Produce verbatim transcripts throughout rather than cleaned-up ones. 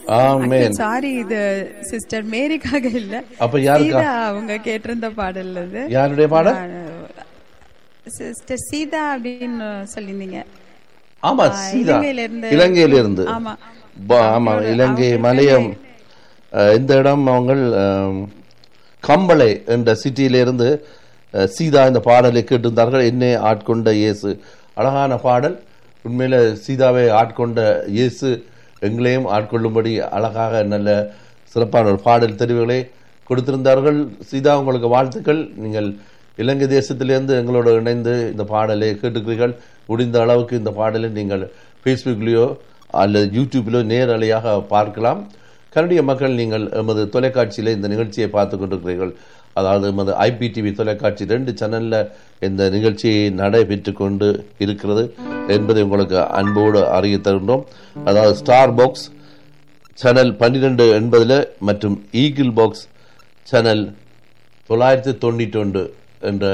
ஆமென். Sorry, இது sister மேரிக்காக இல்ல, அப்ப யாருக்கா? சீதா அவங்க கேட்டிருந்த பாடல் இது. யாருடைய பாடல்? சிஸ்டர் சீதா அப்படின்னு சொல்லியிருந்தீங்க. ஆமா, சீதா இலங்கையிலிருந்து. இலங்கையிலிருந்து. ஆமா ப- ஆமா, இலங்கை மலையம் அஹ், இந்த இடம் அவங்க அஹ், கம்பளை என்ற சிட்டியிலிருந்து அஹ், சீதா இந்த பாடலை கேட்டிருந்தார்கள். என்னை ஆட்கொண்ட இயேசு. அழகான பாடல். உண்மையில சீதாவை ஆட்கொண்ட இயேசு எங்களையும் ஆட்கொள்ளும்படி அழகாக நல்ல சிறப்பான ஒரு பாடல் தெரிவுகளை கொடுத்திருந்தார்கள். சீதா, உங்களுக்கு வாழ்த்துக்கள். நீங்கள் இலங்கை தேசத்திலிருந்து எங்களோடு இணைந்து இந்த பாடலை கேட்டுக்கிறீர்கள். முடிந்த அளவுக்கு இந்த பாடலை நீங்கள் ஃபேஸ்புக்லேயோ அல்லது யூடியூப்லேயோ நேரலையாக பார்க்கலாம். கனடிய மக்கள், நீங்கள் எமது தொலைக்காட்சியில் இந்த நிகழ்ச்சியை பார்த்து கொண்டிருக்கிறீர்கள். அதாவது எமது ஐபிடிவி தொலைக்காட்சி ரெண்டு சேனலில் இந்த நிகழ்ச்சி நடைபெற்று கொண்டு இருக்கிறது என்பதை உங்களுக்கு அன்போடு அறிய தருகின்றோம். அதாவது ஸ்டார் பாக்ஸ் சேனல் பன்னிரெண்டு எண்பதில் மற்றும் ஈகிள் பாக்ஸ் சேனல் தொள்ளாயிரத்தி தொண்ணூற்றி ஒன்று என்ற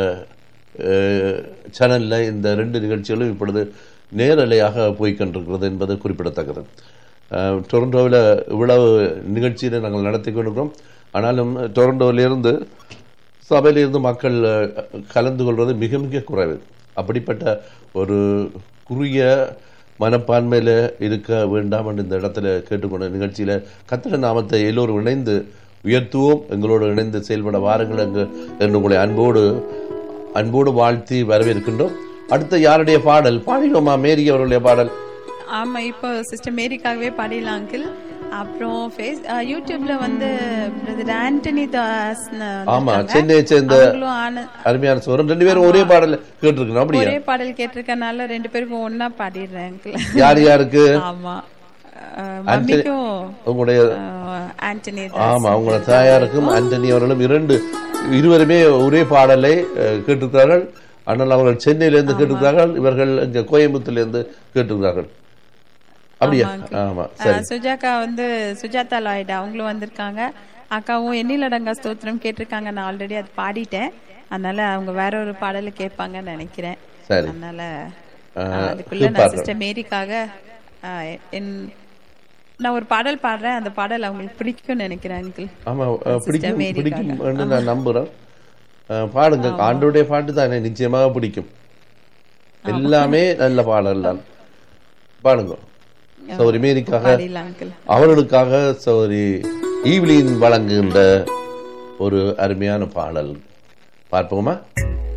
சேனலில் இந்த ரெண்டு நிகழ்ச்சிகளும் இப்பொழுது நேரலையாக போய்கொண்டிருக்கிறது என்பது குறிப்பிடத்தக்கது. டொரண்டோவில் இவ்வளவு நிகழ்ச்சியை நாங்கள் நடத்தி கொண்டிருக்கிறோம். ஆனாலும் டொரண்டோவிலிருந்து சபையிலிருந்து மக்கள் கலந்து கொள்வது மிக மிக குறைவு. அப்படிப்பட்ட ஒரு குறுகிய மனப்பான்மையில் இருக்க வேண்டாம் என்று இந்த இடத்துல கேட்டுக்கொண்ட நிகழ்ச்சியில் கர்த்தருடைய நாமத்தை எல்லோரும் இணைந்து உயர்த்துவோம். எங்களோடு இணைந்து செயல்பட வாருங்கள் எங்கு என்று உங்களை அன்போடு அன்போடு வாழ்த்தி வரவேற்கின்றோம். அடுத்த யாருடைய பாடல் பாடினோமா? மேரி அவருடைய பாடல். ஆமா, இப்போ சிஸ்டர் மேரிக்காகவே பாடிடலாம் அங்கிள். அப்புறம் ஃபேஸ் யூடியூப்ல வந்து பிரதர் ஆண்டனி தாஸ், ஆமா, சென்னையை சேர்ந்த அருமையான சோரன், ரெண்டு பேரும் ஒரே பாடல் கேட்டிருக்கணும். அப்படியே ஒரே பாடல் கேட்டிருக்கனால ரெண்டு பேருக்கும் ஒன்னா பாடிடுறேன் அங்கிள். யார் யாருக்கு? ஆமா, மம்மிக்கும் உங்களுடைய ஆண்டனி. ஆமா, உங்களோட தாயாருக்கும் ஆண்டனி அவர்களும் இரண்டு இருவருமே ஒரே பாடலை கேட்டிருக்கிறார்கள். ஆனால் அவர்கள் சென்னையிலிருந்து கேட்டிருக்கிறார்கள், இவர்கள் இங்க கோயம்புத்தூர்ல கேட்டிருக்கிறார்கள். அப்படியா? ஆமா, சரி. சுஜாக்கா வந்து சுஜாதா லாய்டா அவங்களும் வந்திருக்காங்க. அக்காவும் எண்ணிலடங்கா ஸ்தோத்திரம் கேட்டிருக்காங்க. நான் ஆல்ரெடி அது பாடிட்டேன், அதனால அவங்க வேற ஒரு பாடலை கேட்பாங்கன்னு நினைக்கிறேன். சரி, அதனால அதுக்குள்ள நான் சிஸ்டர் மேரிக்காக நான் ஒரு பாடல் பாடுறேன். அந்த பாடல் அவங்களுக்கு பிடிக்கும்னு நினைக்கிறேன் அங்கிள். ஆமா, பிடிக்கும் பிடிக்கும் நான் நம்புறேன். பாடுங்க, ஆண்டோடைய பாட்டு தானே, நிச்சயமாக பிடிக்கும். எல்லாமே நல்ல பாடல் தான். பாடுங்க. சௌரி மேரிக்காக, அவர்களுக்காக சௌரி ஈவ்லின் வழங்குகின்ற ஒரு அருமையான பாடல் பார்ப்போமா?